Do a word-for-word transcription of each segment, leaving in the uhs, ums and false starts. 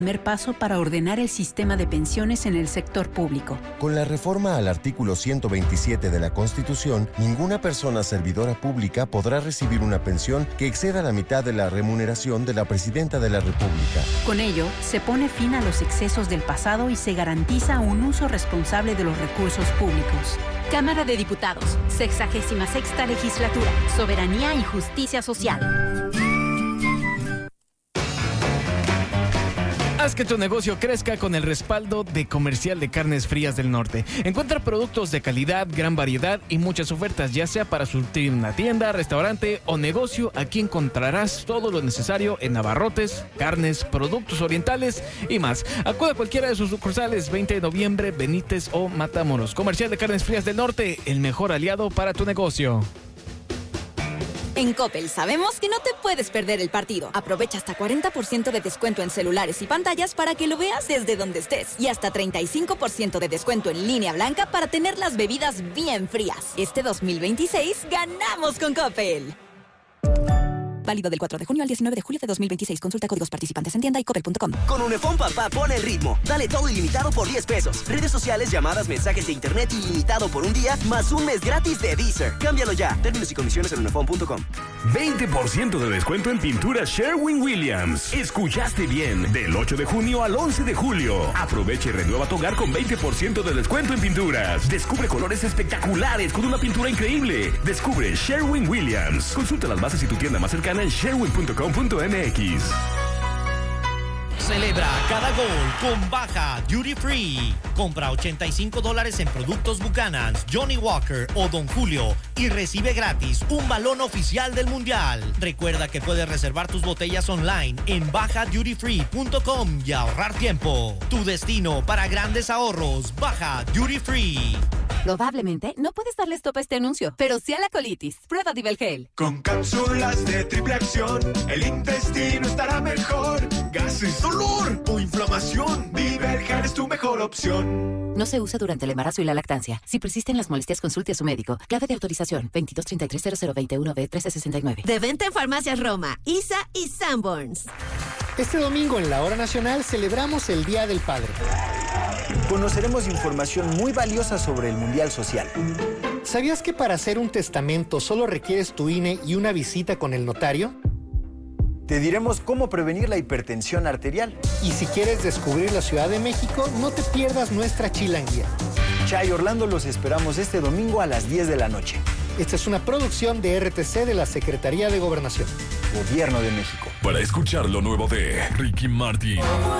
Primer paso para ordenar el sistema de pensiones en el sector público. Con la reforma al artículo ciento veintisiete de la Constitución, ninguna persona servidora pública podrá recibir una pensión que exceda la mitad de la remuneración de la Presidenta de la República. Con ello, se pone fin a los excesos del pasado y se garantiza un uso responsable de los recursos públicos. Cámara de Diputados, sexagésima sexta legislatura, Soberanía y Justicia Social. Haz que tu negocio crezca con el respaldo de Comercial de Carnes Frías del Norte. Encuentra productos de calidad, gran variedad y muchas ofertas, ya sea para surtir una tienda, restaurante o negocio. Aquí encontrarás todo lo necesario en abarrotes, carnes, productos orientales y más. Acude a cualquiera de sus sucursales, veinte de noviembre, Benítez o Matamoros. Comercial de Carnes Frías del Norte, el mejor aliado para tu negocio. En Coppel sabemos que no te puedes perder el partido. Aprovecha hasta cuarenta por ciento de descuento en celulares y pantallas para que lo veas desde donde estés. Y hasta treinta y cinco por ciento de descuento en línea blanca para tener las bebidas bien frías. Este dos mil veintiséis ganamos con Coppel. Válido del cuatro de junio al diecinueve de julio de dos mil veintiséis. Consulta códigos participantes en tienda y coppel punto com. Con Unifón Papá pone el ritmo. Dale todo ilimitado por diez pesos. Redes sociales, llamadas, mensajes de internet ilimitado por un día, más un mes gratis de Deezer. Cámbialo ya. Términos y condiciones en unifón punto com. veinte por ciento de descuento en pintura Sherwin-Williams. Escuchaste bien. Del ocho de junio al once de julio. Aprovecha y renueva tu hogar con veinte por ciento de descuento en pinturas. Descubre colores espectaculares con una pintura increíble. Descubre Sherwin-Williams. Consulta las bases y tu tienda más cercana en sherwin punto com punto m x. Celebra cada gol con Baja Duty Free. Compra ochenta y cinco dólares en productos Buchanan's, Johnny Walker o Don Julio y recibe gratis un balón oficial del Mundial. Recuerda que puedes reservar tus botellas online en baja duty free punto com y ahorrar tiempo. Tu destino para grandes ahorros, Baja Duty Free. Probablemente no puedes darle stop a este anuncio, pero sí a la colitis. Prueba Divelgel. Con cápsulas de triple acción, el intestino estará mejor. Gases, dolor o inflamación, Divelgel es tu mejor opción. No se usa durante el embarazo y la lactancia. Si persisten las molestias, consulte a su médico. Clave de autorización veintidós treinta y tres cero cero veintiuno B trece sesenta y nueve. De venta en Farmacias Roma, I S A y Sanborns. Este domingo en la Hora Nacional celebramos el Día del Padre. Conoceremos información muy valiosa sobre el Mundial Social. ¿Sabías que para hacer un testamento solo requieres tu I N E y una visita con el notario? Te diremos cómo prevenir la hipertensión arterial. Y si quieres descubrir la Ciudad de México, no te pierdas nuestra chilanguía. Chay Orlando, los esperamos este domingo a las diez de la noche. Esta es una producción de R T C de la Secretaría de Gobernación. Gobierno de México. Para escuchar lo nuevo de Ricky Martin.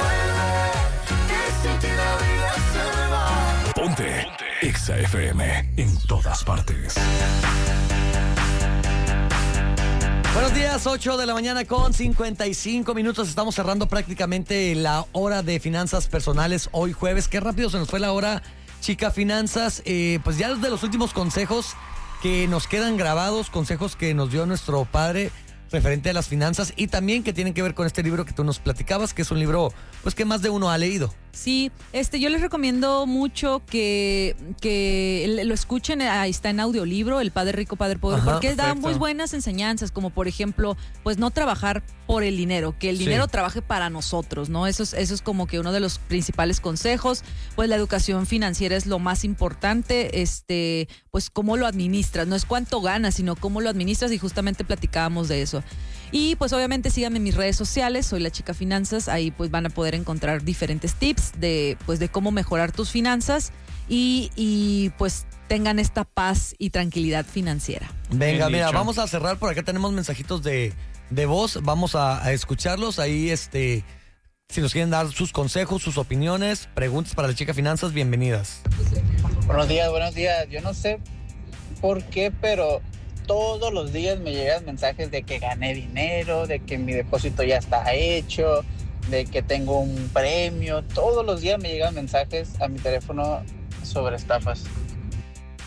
Ponte, Ponte. Exa F M en todas partes. Buenos días, ocho de la mañana con cincuenta y cinco minutos. Estamos cerrando prácticamente la hora de finanzas personales hoy jueves. Qué rápido se nos fue la hora, chica finanzas. Eh, pues ya de los últimos consejos que nos quedan grabados, consejos que nos dio nuestro padre referente a las finanzas y también que tienen que ver con este libro que tú nos platicabas, que es un libro pues que más de uno ha leído. Sí, este, yo les recomiendo mucho que, que lo escuchen, ahí está en audiolibro, El Padre Rico, Padre Pobre, Ajá, porque perfecto. Da muy buenas enseñanzas, como por ejemplo, pues no trabajar por el dinero, que el sí. dinero trabaje para nosotros, ¿no? Eso es, eso es como que uno de los principales consejos, pues la educación financiera es lo más importante, este, pues cómo lo administras, no es cuánto ganas, sino cómo lo administras y justamente platicábamos de eso. Y pues obviamente síganme en mis redes sociales, soy la chica finanzas, ahí pues van a poder encontrar diferentes tips de pues de cómo mejorar tus finanzas y, y pues tengan esta paz y tranquilidad financiera. Venga, mira, vamos a cerrar, por acá tenemos mensajitos de, de voz, vamos a, a escucharlos, ahí este, si nos quieren dar sus consejos, sus opiniones, preguntas para la chica finanzas, bienvenidas. Buenos días, buenos días, yo no sé por qué, pero todos los días me llegan mensajes de que gané dinero, de que mi depósito ya está hecho, de que tengo un premio. Todos los días me llegan mensajes a mi teléfono sobre estafas.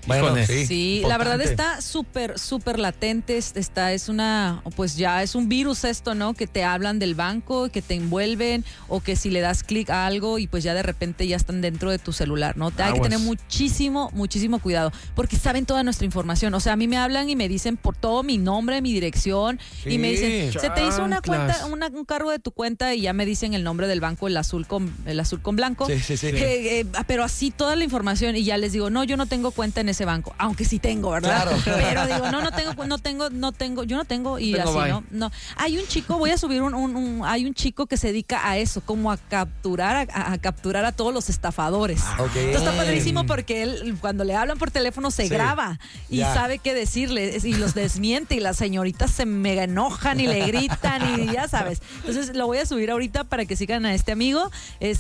Bueno, sí, sí importante. La verdad está súper, súper latente. Está, es una, pues ya es un virus esto, ¿no? Que te hablan del banco, que te envuelven, o que si le das clic a algo y pues ya de repente ya están dentro de tu celular, ¿no? Hay que tener muchísimo, muchísimo cuidado, porque saben toda nuestra información. O sea, a mí me hablan y me dicen por todo mi nombre, mi dirección, sí, y me dicen, se te hizo una cuenta, una, un cargo de tu cuenta, y ya me dicen el nombre del banco, el azul con, el azul con blanco. Sí, sí, sí. Eh, eh, pero así toda la información, y ya les digo, no, yo no tengo cuenta en ese banco, aunque sí tengo, ¿verdad? Claro. Pero digo, no, no tengo, no tengo, no tengo, yo no tengo, y tengo así, bye. ¿no? No. Hay un chico, voy a subir un, un, un, hay un chico que se dedica a eso, como a capturar, a, a capturar a todos los estafadores. Ah, okay. Entonces está padrísimo porque él, cuando le hablan por teléfono, se sí. graba y ya. sabe qué decirle, y los desmiente, y las señoritas se mega enojan y le gritan, y ya sabes. Entonces lo voy a subir ahorita para que sigan a este amigo,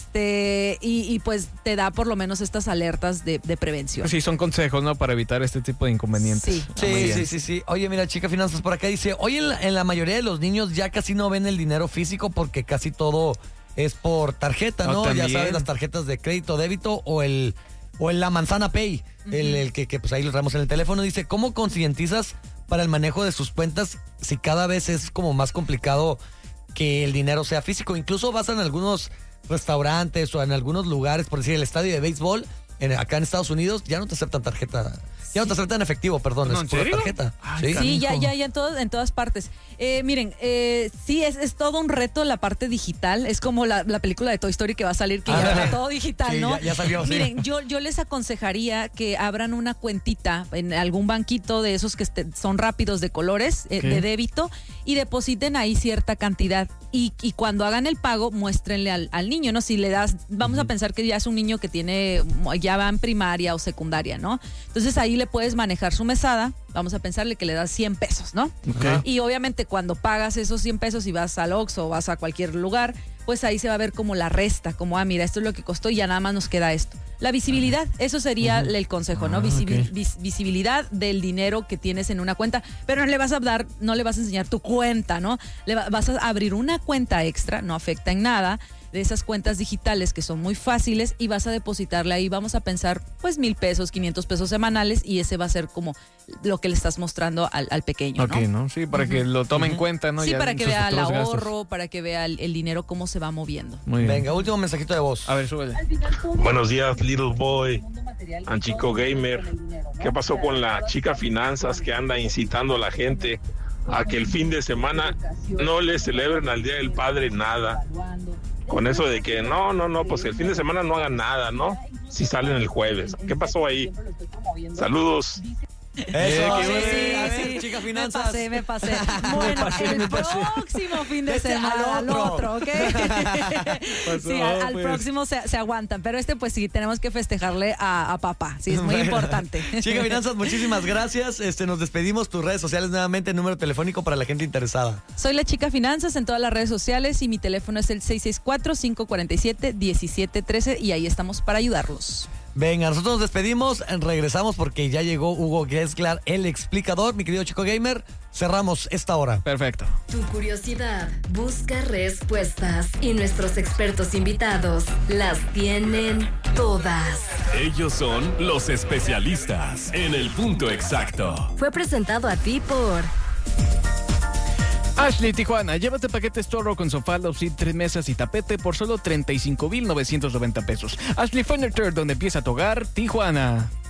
este, y, y pues te da por lo menos estas alertas de, de prevención. Sí, son consejos, ¿no? Para evitar este tipo de inconvenientes. Sí, sí, sí, sí, sí. Oye, mira, Chica Finanzas por acá dice, hoy en la, en la mayoría de los niños ya casi no ven el dinero físico porque casi todo es por tarjeta, ¿no? Oh, ya sabes, las tarjetas de crédito, débito o el o el, la manzana Pay, uh-huh. el, el que, que pues ahí lo traemos en el teléfono. Dice, ¿cómo concientizas para el manejo de sus cuentas si cada vez es como más complicado que el dinero sea físico? Incluso vas en algunos restaurantes o en algunos lugares, por decir, el estadio de béisbol, en, acá en Estados Unidos, ya no te aceptan tarjeta. Ya no te aceptan efectivo, perdón, ¿No, es por tarjeta. Ay, sí, sí ya, ya, ya en, todo, en todas partes. Eh, miren, eh, sí, es, es todo un reto la parte digital. Es como la, la película de Toy Story que va a salir, que ah, ya está todo digital, sí, ¿no? Ya, ya salió, miren, sí. yo, yo les aconsejaría que abran una cuentita en algún banquito de esos que este, son rápidos de colores, eh, de débito, y depositen ahí cierta cantidad. Y, y cuando hagan el pago, muéstrenle al, al niño, ¿no? Si le das, vamos uh-huh. a pensar que ya es un niño que tiene, ya va en primaria o secundaria, ¿no? Entonces ahí le puedes manejar su mesada, vamos a pensarle que le das cien pesos, ¿no? Okay. Y obviamente cuando pagas esos cien pesos y vas al Oxxo o vas a cualquier lugar, pues ahí se va a ver como la resta, como, ah, mira, esto es lo que costó y ya nada más nos queda esto. La visibilidad, eso sería uh-huh. el consejo, ¿no? Visibil- okay. vis- visibilidad del dinero que tienes en una cuenta, pero no le vas a dar, no le vas a enseñar tu cuenta, ¿no? Le va- vas a abrir una cuenta extra, no afecta en nada, de esas cuentas digitales que son muy fáciles, y vas a depositarle ahí, vamos a pensar, pues mil pesos, quinientos pesos semanales, y ese va a ser como lo que le estás mostrando al, al pequeño, ¿no? Ok, ¿no? Sí, para uh-huh. que lo tome uh-huh. en cuenta, ¿no? Sí, ya para que vea el ahorro, gastos. para que vea el, el dinero cómo se va moviendo. Muy bien. Venga, último mensajito de voz. A ver, súbele. Buenos días, Little Boy, and Chico Gamer. ¿Qué pasó con la Chica Finanzas que anda incitando a la gente a que el fin de semana no le celebren al Día del Padre nada? Con eso de que no, no, no, pues el fin de semana no hagan nada, ¿no? Si salen el jueves. ¿Qué pasó ahí? Saludos. Eso, sí, sí, sí, a ver, sí. Chica Finanzas. Me pasé, me pasé. Bueno, me pasé, el me pasé. próximo fin de Este semana, al al otro. otro, ¿ok? Pasó, sí, al, al pues. próximo se, se aguantan, pero este pues sí, tenemos que festejarle a, a papá, sí, es muy Bueno. importante. Chica Finanzas, muchísimas gracias. Este, nos despedimos. Tus redes sociales nuevamente, número telefónico para la gente interesada. Soy la Chica Finanzas en todas las redes sociales y mi teléfono es el seis seis cuatro, cinco cuatro siete, uno siete uno tres y ahí estamos para ayudarlos. Venga, nosotros nos despedimos, regresamos porque ya llegó Hugo Gessler, el explicador. Mi querido Chico Gamer, cerramos esta hora. Perfecto. Tu curiosidad busca respuestas y nuestros expertos invitados las tienen todas. Ellos son los especialistas en el punto exacto. Fue presentado a ti por Ashley Tijuana, llévate paquetes Toro con sofá, love seat, tres mesas y tapete por solo treinta y cinco mil novecientos noventa pesos. Ashley Furniture, donde empieza tu hogar, Tijuana.